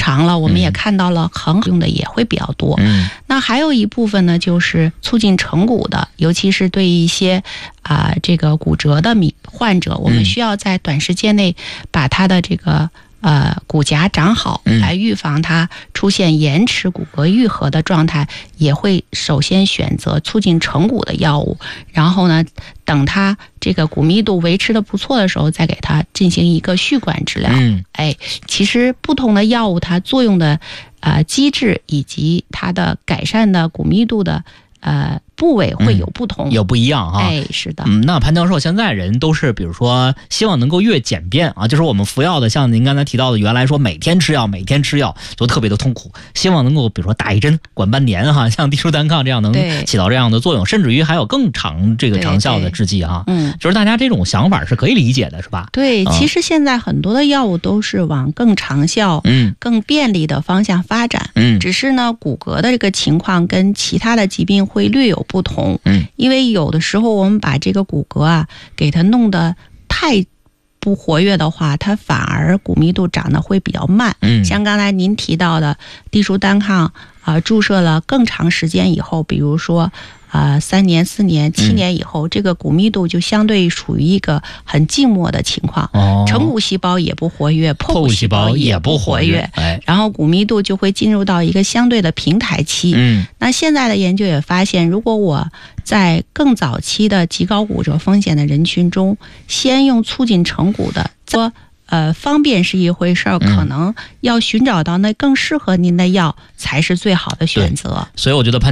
长了，我们也看到了很好用的也会比较多。那还有一部分呢，就是促进成骨的，尤其是对一些这个骨折的患者，我们需要在短时间内把他的这个骨架长好，来预防它出现延迟骨骼愈合的状态，也会首先选择促进成骨的药物，然后呢，等它这个骨密度维持的不错的时候，再给它进行一个续管治疗。其实不同的药物它作用的机制以及它的改善的骨密度的部位会有不同， 有不一样哈。 是的。 那潘教授，现在人都是比如说希望能够越简便啊，就是我们服药的，像您刚才提到的，原来说每天吃药就特别的痛苦，希望能够比如说打一针管半年哈，像地舒单抗这样能起到这样的作用，甚至于还有更长效的制剂哈。就是大家这种想法是可以理解的，是吧？ 对，其实现在很多的药物都是往更长效、更便利的方向发展。只是呢，骨骼的这个情况跟其他的疾病会略有不同。因为有的时候我们把这个骨骼给它弄得太不活跃的话，它反而骨密度长得会比较慢。像刚才您提到的地舒单抗注射了更长时间以后，比如说3年、4年、7年以后，这个骨密度就相对处于一个很静默的情况，成骨细胞也不活跃，破骨细胞也不活跃，然后骨密度就会进入到一个相对的平台期。那现在的研究也发现，如果我在更早期的极高骨折风险的人群中，先用促进成骨的，方便是一回事儿，可能要寻找到那更适合您的药才是最好的选择。 所以我觉得